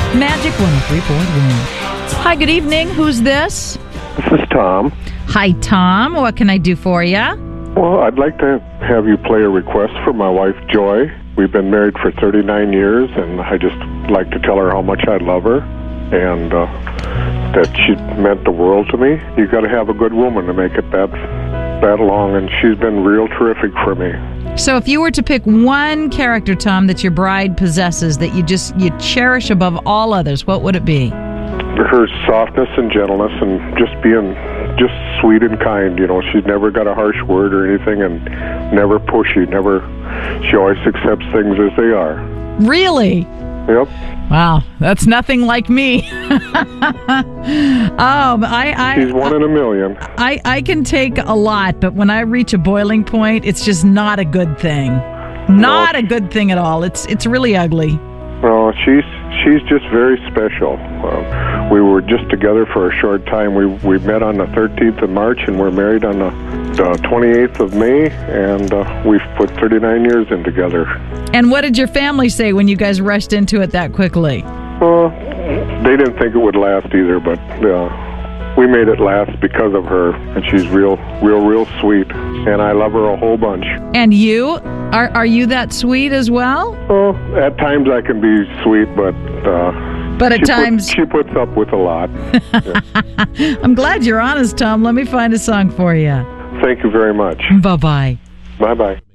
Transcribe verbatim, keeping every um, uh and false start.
Magic one oh three point one. Hi, good evening. Who's this? This is Tom. Hi, Tom. What can I do for you? Well, I'd like to have you play a request for my wife, Joy. We've been married for thirty-nine years, and I just like to tell her how much I love her and uh, that she meant the world to me. You got to have a good woman to make it that that long, and she's been real terrific for me. So if you were to pick one character, Tom, that your bride possesses that you just you cherish above all others, what would it be? Her softness and gentleness and just being just sweet and kind. You know, she's never got a harsh word or anything, and never pushy, never. She always accepts things as they are. Really? Yep. Wow, that's nothing like me. oh, I, I She's one in a million. I, I can take a lot, but when I reach a boiling point, it's just not a good thing. Not No. a good thing at all. It's it's really ugly. No, she's she's just very special. Uh, we were just together for a short time. We we met on the thirteenth of March, and we're married on the, the twenty-eighth of May, and uh, we've put thirty-nine years in together. And what did your family say when you guys rushed into it that quickly? Uh, they didn't think it would last either, but uh, we made it last because of her, and she's real, real, real sweet, and I love her a whole bunch. And you? Are are you that sweet as well? Well, at times I can be sweet, but uh, But at she times... puts, she puts up with a lot. Yeah. I'm glad you're honest, Tom. Let me find a song for you. Thank you very much. Bye-bye. Bye-bye.